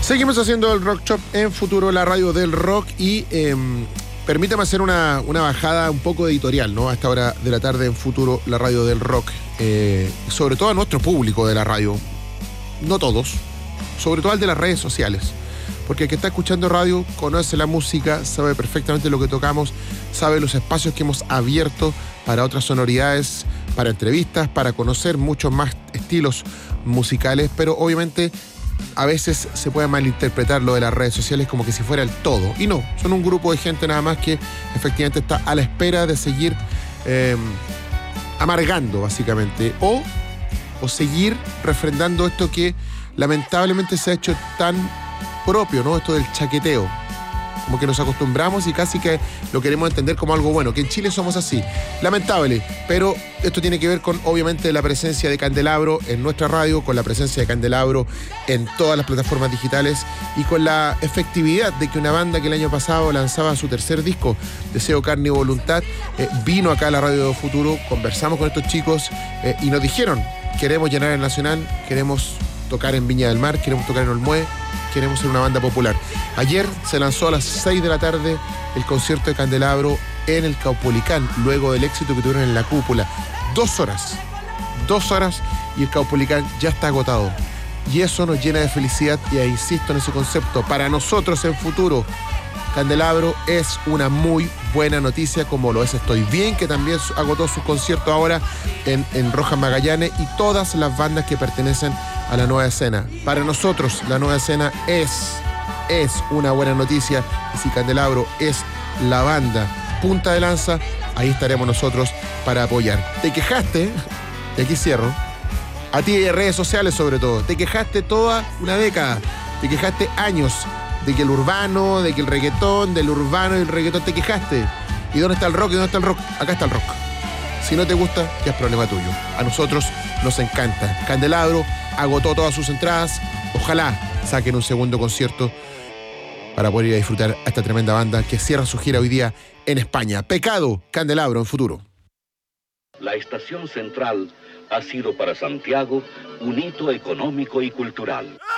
Seguimos haciendo el Rock Shop en Futuro, la radio del rock, y permítame hacer una bajada un poco editorial, ¿no? A esta hora de la tarde en Futuro, la radio del rock. Sobre todo a nuestro público de la radio, no todos, sobre todo al de las redes sociales. Porque el que está escuchando radio conoce la música, sabe perfectamente lo que tocamos, sabe los espacios que hemos abierto para otras sonoridades, para entrevistas, para conocer muchos más estilos musicales, pero obviamente a veces se puede malinterpretar lo de las redes sociales como que si fuera el todo. Y no, son un grupo de gente nada más que efectivamente está a la espera de seguir amargando, básicamente, o seguir refrendando esto que lamentablemente se ha hecho tan propio, ¿no? Esto del chaqueteo. Como que nos acostumbramos y casi que lo queremos entender como algo bueno, que en Chile somos así. Lamentable, pero esto tiene que ver con, obviamente, la presencia de Candelabro en nuestra radio, con la presencia de Candelabro en todas las plataformas digitales y con la efectividad de que una banda que el año pasado lanzaba su tercer disco, Deseo, Carne y Voluntad, vino acá a la radio de Futuro, conversamos con estos chicos y nos dijeron: queremos llenar el Nacional, queremos tocar en Viña del Mar, queremos tocar en Olmué, queremos ser una banda popular. Ayer se lanzó a las 6 de la tarde el concierto de Candelabro en el Caupolicán, luego del éxito que tuvieron en la Cúpula. 2 horas y el Caupolicán ya está agotado. Y eso nos llena de felicidad y insisto en ese concepto. Para nosotros en Futuro, Candelabro es una muy buena noticia, como lo es Estoy Bien, que también agotó su concierto ahora en Rojas Magallanes, y todas las bandas que pertenecen a la nueva escena. Para nosotros la nueva escena es una buena noticia, y si Candelabro es la banda punta de lanza, ahí estaremos nosotros para apoyar. Te quejaste, y aquí cierro, a ti de redes sociales sobre todo, te quejaste toda una década, te quejaste años de que el urbano, de que el reggaetón, del urbano y el reggaetón, te quejaste. ¿Y dónde está el rock? ¿Y dónde está el rock? Acá está el rock. Si no te gusta, ya es problema tuyo. A nosotros nos encanta. Candelabro agotó todas sus entradas. Ojalá saquen un segundo concierto para poder ir a disfrutar a esta tremenda banda que cierra su gira hoy día en España. Pecado, Candelabro en Futuro. La estación central ha sido para Santiago un hito económico y cultural.